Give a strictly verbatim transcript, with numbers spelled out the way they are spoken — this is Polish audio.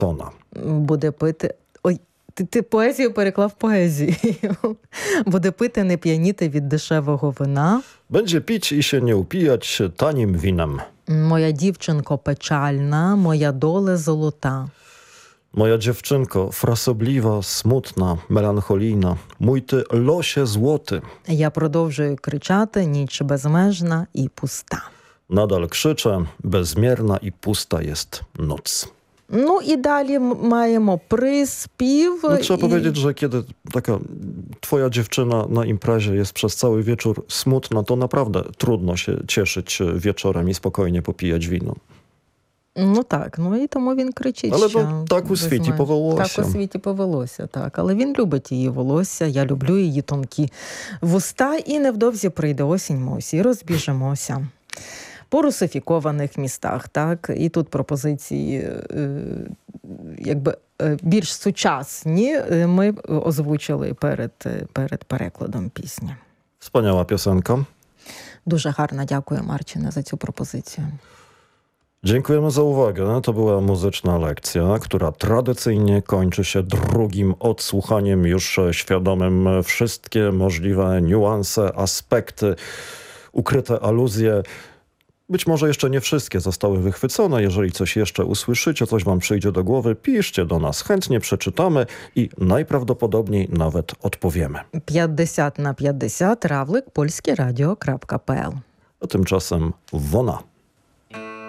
тона. Буде пити... Ой, ти, ти поезію переклав поезією. Буде пити, не п'яніти від дешевого вина. Będzie pić i się nie upijać tanim winem. Моя дівчинко печальна, моя доле золота. Moja dziewczynko, frasobliwa, smutna, melancholijna, mój ty losie złoty. Я продовжую кричати, ніч безмежна і пуста. Nadal krzyczę, bezmierna i pusta jest noc. Ну і далі маємо приспів. No, trzeba і... powiedzieć, że kiedy taka twoja dziewczyna na imprezie jest przez cały wieczór smutna, to naprawdę trudno się cieszyć wieczorem i spokojnie popijać wino. Ну так, ну і тому він кричить, Але що... так у світі повелося. Так у світі повелося, так. Але він любить її волосся, я люблю її тонкі вуста, і невдовзі прийде осінь, ми усі розбіжемося. По русифікованих містах, так, і тут пропозиції е, якби е, більш сучасні ми озвучили перед, перед перекладом пісні. Wspaniała piosenka. Дуже гарно дякую, Марчине, за цю пропозицію. Dziękujemy za uwagę. To była muzyczna lekcja, która tradycyjnie kończy się drugim odsłuchaniem, już świadomym wszystkie możliwe niuanse, aspekty, ukryte aluzje. Być może jeszcze nie wszystkie zostały wychwycone. Jeżeli coś jeszcze usłyszycie, coś wam przyjdzie do głowy, piszcie do nas. Chętnie przeczytamy i najprawdopodobniej nawet odpowiemy. pięćdziesiąt na pięćdziesiąt равлик польське радіо крапка пе ел. A tymczasem Wona.